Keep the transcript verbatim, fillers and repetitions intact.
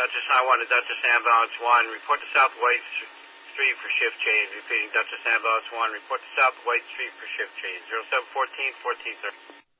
Dutchess nine one to Dutchess Ambulance one. Report to South White Street for shift change. Repeating Dutchess Ambulance one. Report to South White Street for shift change. zero seven fourteen, fourteen thirty.